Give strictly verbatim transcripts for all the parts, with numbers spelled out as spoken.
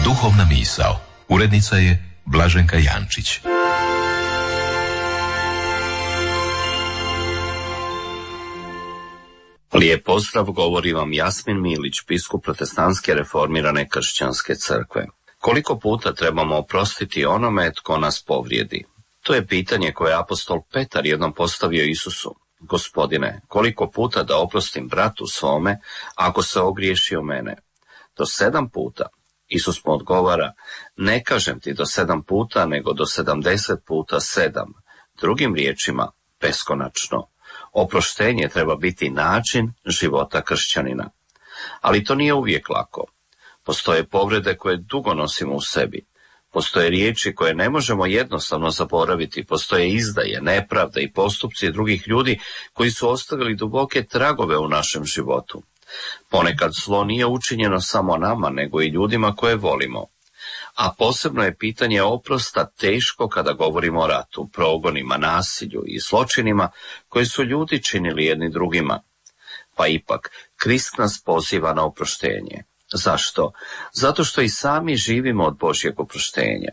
Duhovna misao. Urednica je Blaženka Jančić. Lijep pozdrav, govori vam Jasmin Milić, biskup Protestantske reformirane kršćanske crkve. Koliko puta trebamo oprostiti onome tko nas povrijedi? To je pitanje koje apostol Petar jednom postavio Isusu. Gospodine, koliko puta da oprostim bratu svome ako se ogriješi o mene? Do sedam puta. Isus mu odgovara, ne kažem ti do sedam puta, nego do sedamdeset puta sedam. Drugim riječima, beskonačno. Oproštenje treba biti način života kršćanina. Ali to nije uvijek lako. Postoje povrede koje dugo nosimo u sebi. Postoje riječi koje ne možemo jednostavno zaboraviti. Postoje izdaje, nepravda i postupci drugih ljudi koji su ostavili duboke tragove u našem životu. Ponekad zlo nije učinjeno samo nama, nego i ljudima koje volimo. A posebno je pitanje oprosta teško kada govorimo o ratu, progonima, nasilju i zločinima koje su ljudi činili jedni drugima. Pa ipak, Krist nas poziva na oproštenje. Zašto? Zato što i sami živimo od Božjeg oproštenja.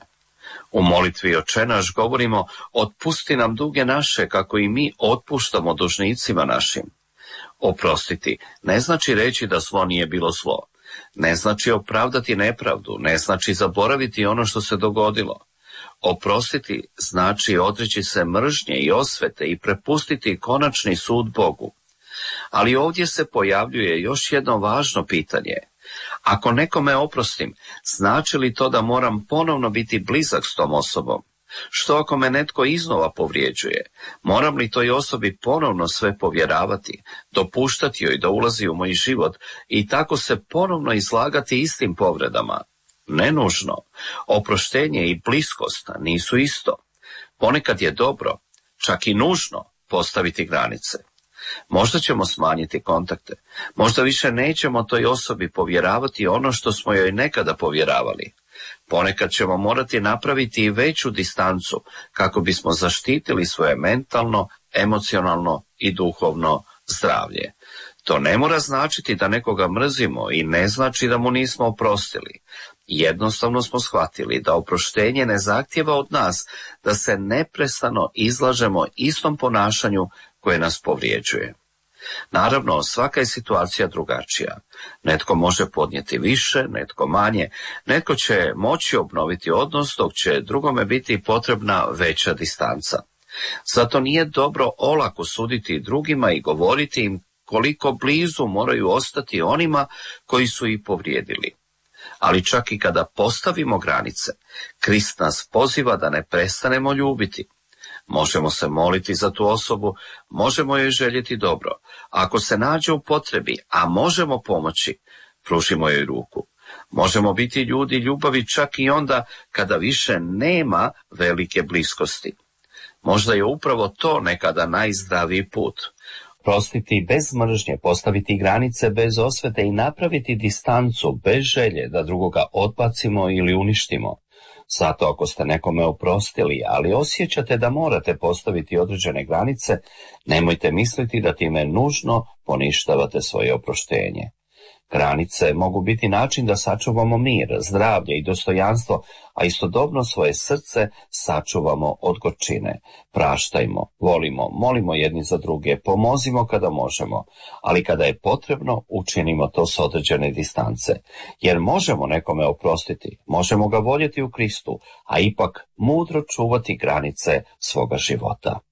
U molitvi Oče naš govorimo, otpusti nam duge naše, kako i mi otpuštamo dužnicima našim. Oprostiti ne znači reći da zlo nije bilo zlo. Ne znači opravdati nepravdu, ne znači zaboraviti ono što se dogodilo. Oprostiti znači odreći se mržnje i osvete i prepustiti konačni sud Bogu. Ali ovdje se pojavljuje još jedno važno pitanje. Ako nekome oprostim, znači li to da moram ponovno biti blizak s tom osobom? Što ako me netko iznova povrijeđuje? Moram li toj osobi ponovno sve povjeravati, dopuštati joj da ulazi u moj život i tako se ponovno izlagati istim povredama? Ne nužno. Oproštenje i bliskost nisu isto. Ponekad je dobro, čak i nužno, postaviti granice. Možda ćemo smanjiti kontakte, možda više nećemo toj osobi povjeravati ono što smo joj nekada povjeravali. Ponekad ćemo morati napraviti i veću distancu kako bismo zaštitili svoje mentalno, emocionalno i duhovno zdravlje. To ne mora značiti da nekoga mrzimo i ne znači da mu nismo oprostili. Jednostavno smo shvatili da oproštenje ne zahtijeva od nas da se neprestano izlažemo istom ponašanju koje nas povrijeđuje. Naravno, svaka je situacija drugačija. Netko može podnijeti više, netko manje, netko će moći obnoviti odnos, dok će drugome biti potrebna veća distanca. Zato nije dobro olako suditi drugima i govoriti im koliko blizu moraju ostati onima koji su ih povrijedili. Ali čak i kada postavimo granice, Krist nas poziva da ne prestanemo ljubiti. Možemo se moliti za tu osobu, možemo joj željeti dobro. Ako se nađe u potrebi, a možemo pomoći, pružimo joj ruku. Možemo biti ljudi ljubavi čak i onda kada više nema velike bliskosti. Možda je upravo to nekada najzdraviji put. Prostiti bez mržnje, postaviti granice bez osvete i napraviti distancu bez želje da drugoga odbacimo ili uništimo. Zato ako ste nekome oprostili, ali osjećate da morate postaviti određene granice, nemojte misliti da time nužno poništavate svoje oproštenje. Granice mogu biti način da sačuvamo mir, zdravlje i dostojanstvo, a istodobno svoje srce sačuvamo od gorčine. Praštajmo, volimo, molimo jedni za druge, pomozimo kada možemo, ali kada je potrebno, učinimo to s određene distance. Jer možemo nekome oprostiti, možemo ga voljeti u Kristu, a ipak mudro čuvati granice svoga života.